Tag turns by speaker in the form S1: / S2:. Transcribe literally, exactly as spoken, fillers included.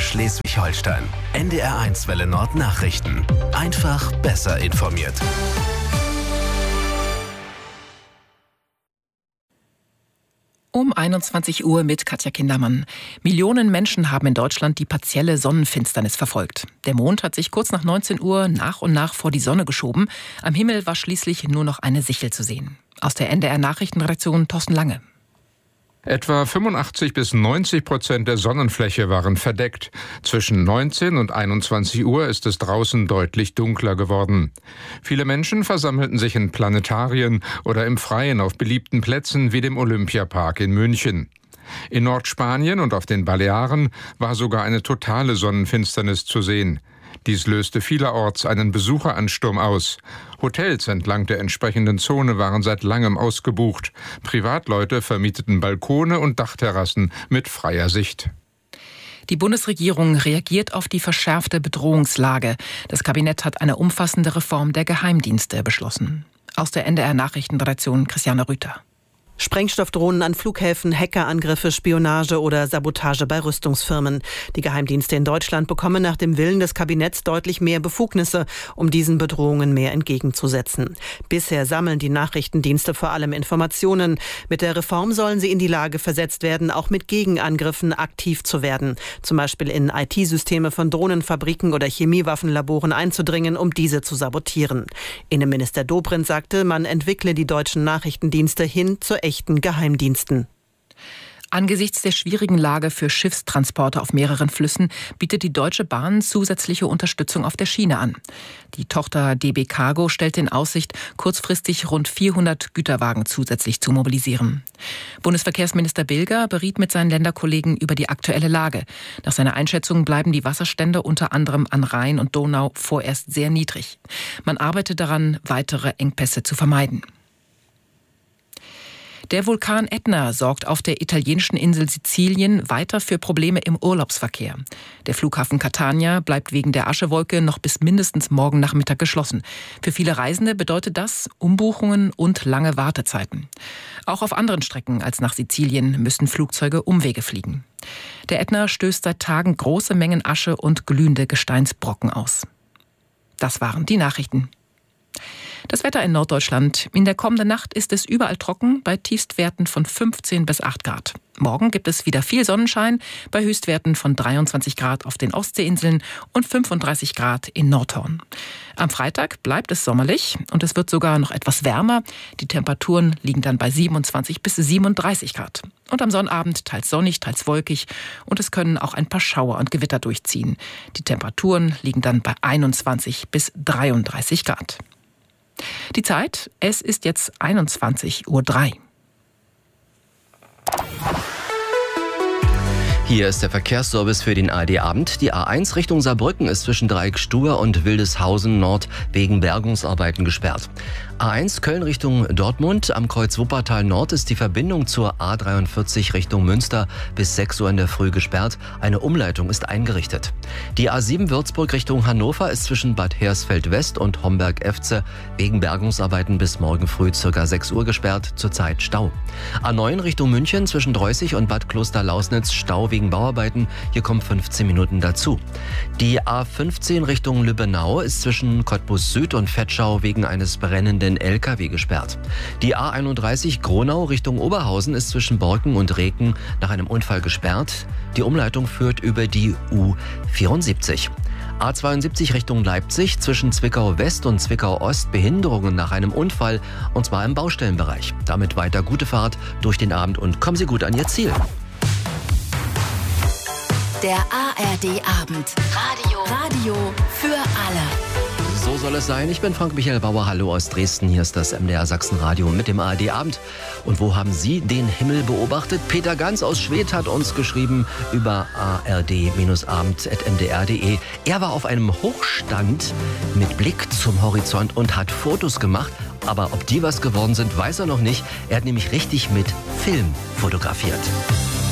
S1: Schleswig-Holstein. N D R eins Welle Nord Nachrichten. Einfach besser informiert.
S2: Um einundzwanzig Uhr mit Katja Kindermann. Millionen Menschen haben in Deutschland die partielle Sonnenfinsternis verfolgt. Der Mond hat sich kurz nach neunzehn Uhr nach und nach vor die Sonne geschoben. Am Himmel war schließlich nur noch eine Sichel zu sehen. Aus der N D R-Nachrichtenredaktion Thorsten Lange.
S3: Etwa fünfundachtzig bis neunzig Prozent der Sonnenfläche waren verdeckt. Zwischen neunzehn und einundzwanzig Uhr ist es draußen deutlich dunkler geworden. Viele Menschen versammelten sich in Planetarien oder im Freien auf beliebten Plätzen wie dem Olympiapark in München. In Nordspanien und auf den Balearen war sogar eine totale Sonnenfinsternis zu sehen. Dies löste vielerorts einen Besucheransturm aus. Hotels entlang der entsprechenden Zone waren seit langem ausgebucht. Privatleute vermieteten Balkone und Dachterrassen mit freier Sicht.
S2: Die Bundesregierung reagiert auf die verschärfte Bedrohungslage. Das Kabinett hat eine umfassende Reform der Geheimdienste beschlossen. Aus der N D R-Nachrichtenredaktion Christiane Rüther.
S4: Sprengstoffdrohnen an Flughäfen, Hackerangriffe, Spionage oder Sabotage bei Rüstungsfirmen. Die Geheimdienste in Deutschland bekommen nach dem Willen des Kabinetts deutlich mehr Befugnisse, um diesen Bedrohungen mehr entgegenzusetzen. Bisher sammeln die Nachrichtendienste vor allem Informationen. Mit der Reform sollen sie in die Lage versetzt werden, auch mit Gegenangriffen aktiv zu werden. Zum Beispiel in I T-Systeme von Drohnenfabriken oder Chemiewaffenlaboren einzudringen, um diese zu sabotieren. Innenminister Dobrindt sagte, man entwickle die deutschen Nachrichtendienste hin zur echten Geheimdiensten.
S2: Angesichts der schwierigen Lage für Schiffstransporte auf mehreren Flüssen bietet die Deutsche Bahn zusätzliche Unterstützung auf der Schiene an. Die Tochter D B Cargo stellt in Aussicht, kurzfristig rund vierhundert Güterwagen zusätzlich zu mobilisieren. Bundesverkehrsminister Bilger beriet mit seinen Länderkollegen über die aktuelle Lage. Nach seiner Einschätzung bleiben die Wasserstände unter anderem an Rhein und Donau vorerst sehr niedrig. Man arbeitet daran, weitere Engpässe zu vermeiden. Der Vulkan Ätna sorgt auf der italienischen Insel Sizilien weiter für Probleme im Urlaubsverkehr. Der Flughafen Catania bleibt wegen der Aschewolke noch bis mindestens morgen Nachmittag geschlossen. Für viele Reisende bedeutet das Umbuchungen und lange Wartezeiten. Auch auf anderen Strecken als nach Sizilien müssen Flugzeuge Umwege fliegen. Der Ätna stößt seit Tagen große Mengen Asche und glühende Gesteinsbrocken aus. Das waren die Nachrichten. Das Wetter in Norddeutschland. In der kommenden Nacht ist es überall trocken, bei Tiefstwerten von fünfzehn bis acht Grad. Morgen gibt es wieder viel Sonnenschein, bei Höchstwerten von dreiundzwanzig Grad auf den Ostseeinseln und fünfunddreißig Grad in Nordhorn. Am Freitag bleibt es sommerlich und es wird sogar noch etwas wärmer. Die Temperaturen liegen dann bei siebenundzwanzig bis siebenunddreißig Grad. Und am Sonnabend teils sonnig, teils wolkig und es können auch ein paar Schauer und Gewitter durchziehen. Die Temperaturen liegen dann bei einundzwanzig bis dreiunddreißig Grad. Die Zeit, es ist jetzt einundzwanzig Uhr drei.
S5: Hier ist der Verkehrsservice für den A R D-Abend. Die A eins Richtung Saarbrücken ist zwischen Dreieckstubur und Wildeshausen Nord wegen Bergungsarbeiten gesperrt. A eins Köln Richtung Dortmund. Am Kreuz Wuppertal Nord ist die Verbindung zur A dreiundvierzig Richtung Münster bis sechs Uhr in der Früh gesperrt. Eine Umleitung ist eingerichtet. Die A sieben Würzburg Richtung Hannover ist zwischen Bad Hersfeld West und Homberg-Efze wegen Bergungsarbeiten bis morgen früh ca. sechs Uhr gesperrt. Zurzeit Stau. A neun Richtung München zwischen Dreußig und Bad Kloster-Lausnitz Stau wegen Bauarbeiten. Hier kommen fünfzehn Minuten dazu. Die A fünfzehn Richtung Lübbenau ist zwischen Cottbus Süd und Vetschau wegen eines brennenden L K W gesperrt. Die A einunddreißig Gronau Richtung Oberhausen ist zwischen Borken und Reken nach einem Unfall gesperrt. Die Umleitung führt über die U vierundsiebzig. A zweiundsiebzig Richtung Leipzig zwischen Zwickau West und Zwickau Ost Behinderungen nach einem Unfall und zwar im Baustellenbereich. Damit weiter gute Fahrt durch den Abend und kommen Sie gut an Ihr Ziel.
S6: Der A R D-Abend. Radio. Radio für alle.
S5: So soll es sein. Ich bin Frank-Michael Bauer. Hallo aus Dresden. Hier ist das M D R Sachsen-Radio mit dem A R D-Abend. Und wo haben Sie den Himmel beobachtet? Peter Ganz aus Schwedt hat uns geschrieben über a r d abend at m d r punkt d e. Er war auf einem Hochstand mit Blick zum Horizont und hat Fotos gemacht. Aber ob die was geworden sind, weiß er noch nicht. Er hat nämlich richtig mit Film fotografiert.